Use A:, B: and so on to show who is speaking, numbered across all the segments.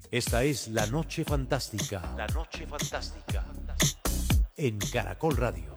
A: Esta es La Noche Fantástica. La Noche Fantástica. En Caracol Radio.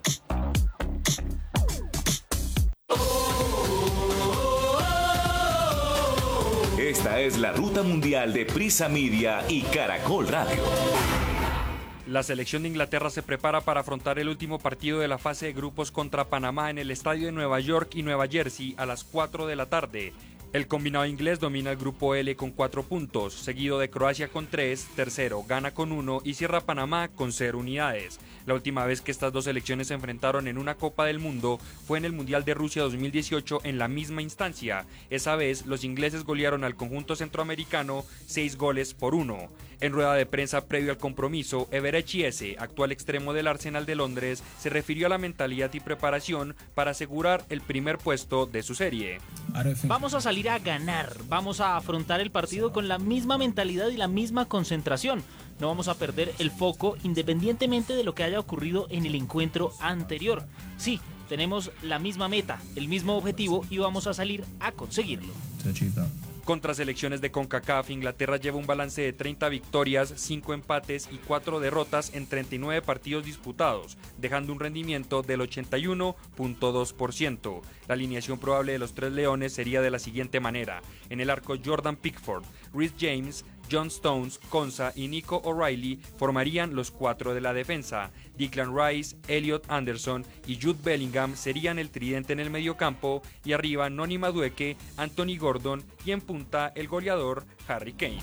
B: Esta es la ruta mundial de Prisa Media y Caracol Radio.
C: La selección de Inglaterra se prepara para afrontar el último partido de la fase de grupos contra Panamá en el estadio de Nueva York y Nueva Jersey a las 4 de la tarde. El combinado inglés domina el grupo L con 4 puntos, seguido de Croacia con 3, tercero Ghana con 1 y cierra Panamá con 0 unidades. La última vez que estas dos selecciones se enfrentaron en una Copa del Mundo fue en el Mundial de Rusia 2018 en la misma instancia. Esa vez los ingleses golearon al conjunto centroamericano 6-1. En rueda de prensa previo al compromiso, Eberechi Eze, actual extremo del Arsenal de Londres, se refirió a la mentalidad y preparación para asegurar el primer puesto de su serie.
D: Vamos a salir a ganar, vamos a afrontar el partido con la misma mentalidad y la misma concentración. No vamos a perder el foco independientemente de lo que haya ocurrido en el encuentro anterior. Sí, tenemos la misma meta, el mismo objetivo y vamos a salir a conseguirlo.
C: Contra selecciones de CONCACAF, Inglaterra lleva un balance de 30 victorias, 5 empates y 4 derrotas en 39 partidos disputados, dejando un rendimiento del 81.2%. La alineación probable de los tres leones sería de la siguiente manera: en el arco Jordan Pickford, Reece James, John Stones, Konsa y Nico O'Reilly formarían los 4 de la defensa. Declan Rice, Elliot Anderson y Jude Bellingham serían el tridente en el mediocampo y arriba Noni Madueke, Anthony Gordon y en punta el goleador Harry Kane.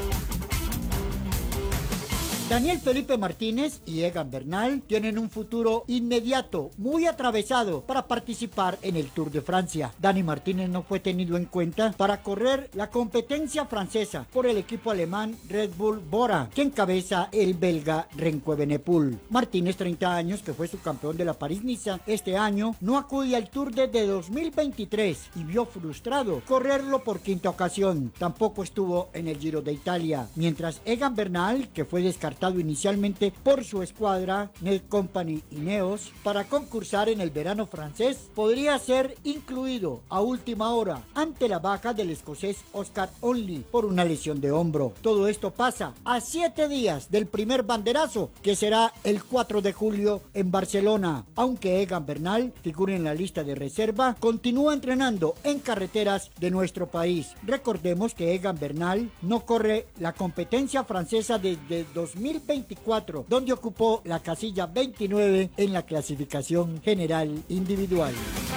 E: Daniel Felipe Martínez y Egan Bernal tienen un futuro inmediato, muy atravesado, para participar en el Tour de Francia. Dani Martínez no fue tenido en cuenta para correr la competencia francesa por el equipo alemán Red Bull Bora, que encabeza el belga Remco Evenepoel. Martínez, 30 años, que fue subcampeón de la París-Niza este año, no acude al Tour desde 2023 y vio frustrado correrlo por quinta ocasión. Tampoco estuvo en el Giro de Italia, mientras Egan Bernal, que fue descartado inicialmente por su escuadra Nel Company Ineos para concursar en el verano francés, podría ser incluido a última hora ante la baja del escocés Oscar Onley por una lesión de hombro. Todo esto pasa a 7 días del primer banderazo, que será el 4 de julio en Barcelona. Aunque Egan Bernal figura en la lista de reserva, continúa entrenando en carreteras de nuestro país. Recordemos que Egan Bernal no corre la competencia francesa desde 2024, donde ocupó la casilla 29 en la clasificación general individual.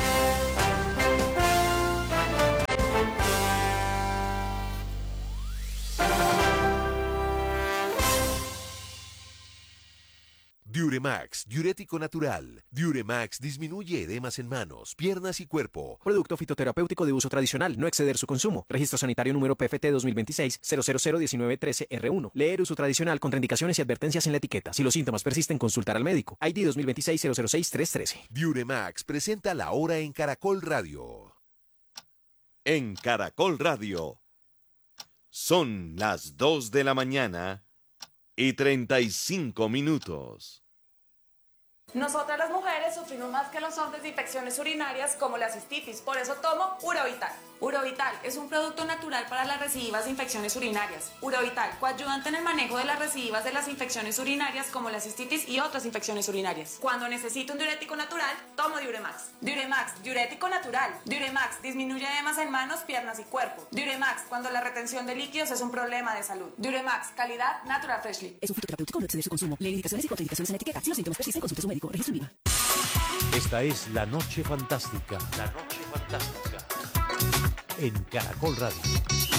A: Diuremax, diurético natural. Diuremax disminuye edemas en manos, piernas y cuerpo.
F: Producto fitoterapéutico de uso tradicional, no exceder su consumo. Registro sanitario número PFT 2026-0001913R1. Leer uso tradicional, contraindicaciones y advertencias en la etiqueta. Si los síntomas persisten, consultar al médico. ID 2026-006313.
A: Diuremax presenta La Hora en Caracol Radio.
B: En Caracol Radio. Son las 2 de la mañana y 35 minutos.
G: Nosotras las mujeres sufrimos más que los hombres de infecciones urinarias como la cistitis, por eso tomo Urovital. Urovital es un producto natural para las recidivas de infecciones urinarias. Urovital, coayudante en el manejo de las recidivas de las infecciones urinarias como la cistitis y otras infecciones urinarias. Cuando necesito un diurético natural, tomo Diuremax. Diuremax, diurético natural. Diuremax disminuye edemas en manos, piernas y cuerpo. Diuremax, cuando la retención de líquidos es un problema de salud. Diuremax, calidad Natural Freshly.
H: Es un fitoterapéutico, no exceder su consumo. Lee indicaciones y contraindicaciones en la etiqueta. Si los síntomas persisten, consulte a su médico. Registro INVIMA.
A: Esta es La Noche Fantástica. La Noche Fantástica. En Caracol Radio.